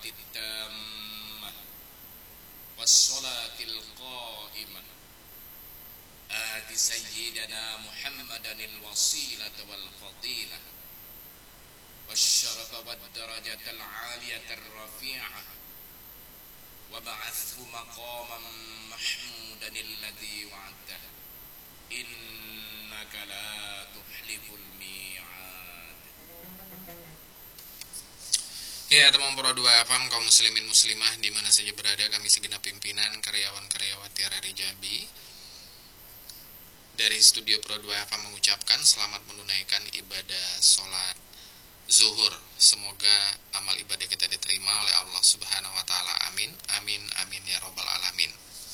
التامة والصلاة القائمة آت سيدنا محمدا الوسيلة والفضيلة والشرف والدرجة العالية الرفيعة وبعثه مقاما محمودا الذي وعدته إنك لا تخلف الميعاد. Ya, teman Pro 2 FM, kaum muslimin muslimah di mana saja berada, kami segenap pimpinan karyawan-karyawati RRI Jambi dari studio Pro 2 FM mengucapkan selamat menunaikan ibadah sholat zuhur. Semoga amal ibadah kita diterima oleh Allah Subhanahu wa taala. Amin amin amin ya robbal alamin.